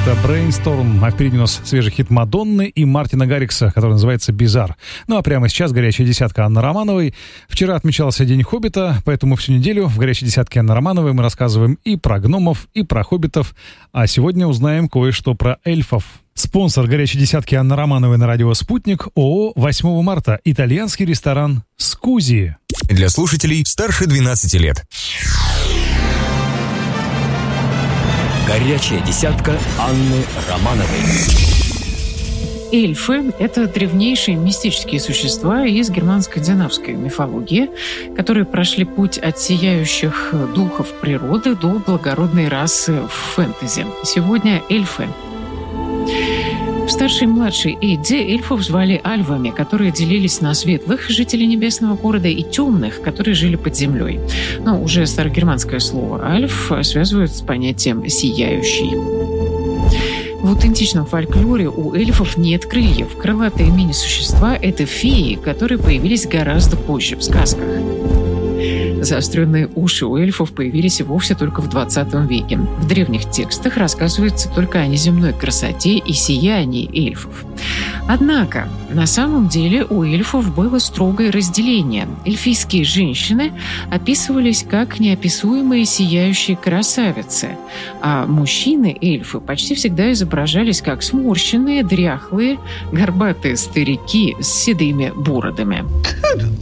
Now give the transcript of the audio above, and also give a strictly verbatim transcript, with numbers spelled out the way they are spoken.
Это Brainstorm, а впереди у нас свежий хит Мадонны и Мартина Гаррикса, который называется «Бизар». Ну а прямо сейчас горячая десятка Анны Романовой. Вчера отмечался День Хоббита, поэтому всю неделю в горячей десятке Анны Романовой мы рассказываем и про гномов, и про хоббитов. А сегодня узнаем кое-что про эльфов. Спонсор горячей десятки Анны Романовой на радио «Спутник» ООО «восьмого марта». Итальянский ресторан «Скузи». Для слушателей старше двенадцати лет. Горячая десятка Анны Романовой. Эльфы – это древнейшие мистические существа из германо-скандинавской мифологии, которые прошли путь от сияющих духов природы до благородной расы в фэнтези. Сегодня эльфы. В старшей и младшей Эдде эльфов звали альвами, которые делились на светлых, жителей небесного города, и темных, которые жили под землей. Но уже старогерманское слово «альф» связывают с понятием «сияющий». В аутентичном фольклоре у эльфов нет крыльев. Крылатые мини-существа – это феи, которые появились гораздо позже в сказках. Заостренные уши у эльфов появились вовсе только в двадцатом веке. В древних текстах рассказывается только о неземной красоте и сиянии эльфов. Однако, на самом деле у эльфов было строгое разделение. Эльфийские женщины описывались как неописуемые сияющие красавицы, а мужчины-эльфы почти всегда изображались как сморщенные, дряхлые, горбатые старики с седыми бородами.